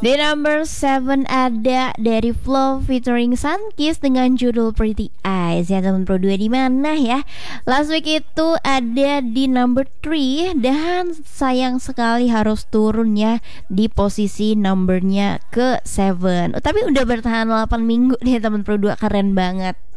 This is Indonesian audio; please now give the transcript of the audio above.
Di number 7 ada dari Flow featuring Sunkiss dengan judul Pretty Eyes. Ya teman Pro 2 di mana ya? Last week itu ada di number 3 dan sayang sekali harus turun ya di posisi numbernya ke 7. Tapi udah bertahan 8 minggu deh teman Pro 2, keren banget.